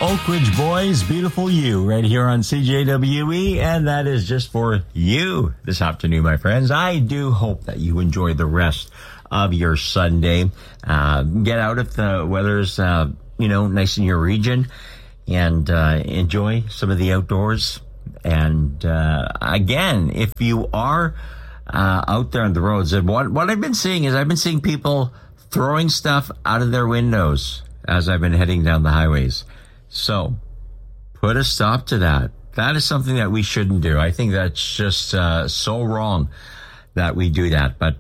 Oak Ridge Boys, Beautiful You, right here on CJWE, and that is just for you this afternoon, my friends. I do hope that you enjoy the rest of your Sunday. Get out if the weather's, nice in your region, and enjoy some of the outdoors. And again, if you are out there on the roads, and what I've been seeing is I've been seeing people throwing stuff out of their windows as I've been heading down the highways. So put a stop to that. That is something that we shouldn't do. I think that's just so wrong that we do that. But,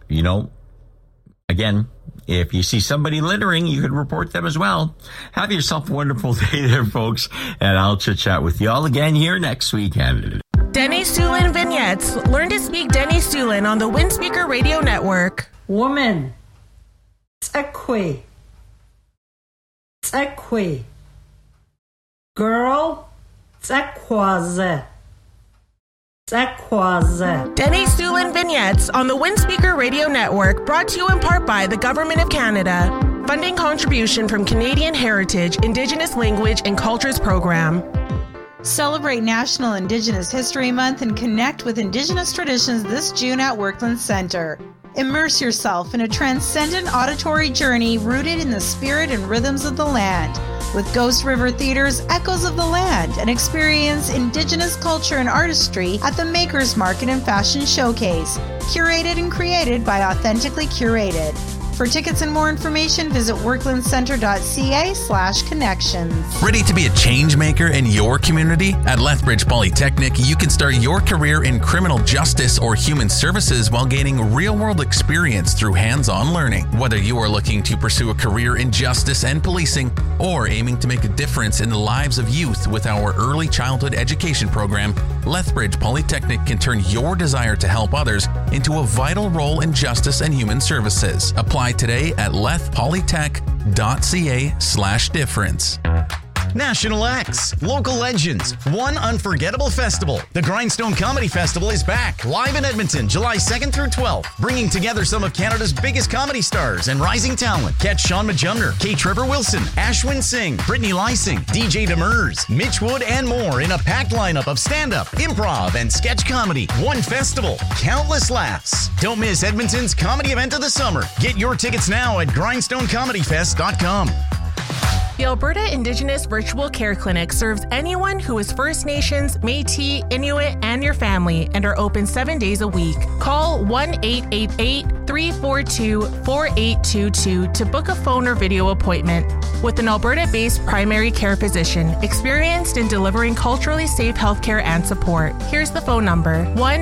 again, if you see somebody littering, you could report them as well. Have yourself a wonderful day there, folks. And I'll chat with you all again here next weekend. Denny Sulin Vignettes. Learn to speak Denny Sulin on the Windspeaker Radio Network. Woman. Tsekwe. Tsekwe. Girl. Tsekwaze. Tsekwaze. Denny Sulin Vignettes on the Windspeaker Radio Network, brought to you in part by the Government of Canada. Funding contribution from Canadian Heritage, Indigenous Language and Cultures Program. Celebrate National Indigenous History Month and connect with Indigenous traditions this June at Workland Centre. Immerse yourself in a transcendent auditory journey rooted in the spirit and rhythms of the land. With Ghost River Theatre's Echoes of the Land, and experience Indigenous culture and artistry at the Makers Market and Fashion Showcase, curated and created by Authentically Curated. For tickets and more information, visit worklandcentre.ca/connections. Ready to be a change maker in your community? At Lethbridge Polytechnic, you can start your career in criminal justice or human services while gaining real-world experience through hands-on learning. Whether you are looking to pursue a career in justice and policing, or aiming to make a difference in the lives of youth with our early childhood education program, Lethbridge Polytechnic can turn your desire to help others into a vital role in justice and human services. Apply today at lethpolytech.ca/difference. National X, local legends, one unforgettable festival. The Grindstone Comedy Festival is back, live in Edmonton, July 2nd through 12th, bringing together some of Canada's biggest comedy stars and rising talent. Catch Sean Majumner, K. Trevor Wilson, Ashwin Singh, Brittany Lysing, DJ Demers, Mitch Wood, and more in a packed lineup of stand-up, improv, and sketch comedy. One festival, countless laughs. Don't miss Edmonton's comedy event of the summer. Get your tickets now at grindstonecomedyfest.com. The Alberta Indigenous Virtual Care Clinic serves anyone who is First Nations, Métis, Inuit, and your family, and are open 7 days a week. Call 1-888-342-4822 to book a phone or video appointment with an Alberta-based primary care physician experienced in delivering culturally safe healthcare and support. Here's the phone number,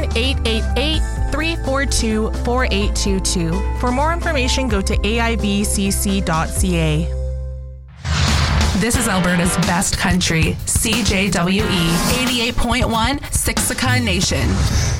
1-888-342-4822. For more information, go to aibcc.ca. This is Alberta's best country, CJWE 88.1 Siksika Nation.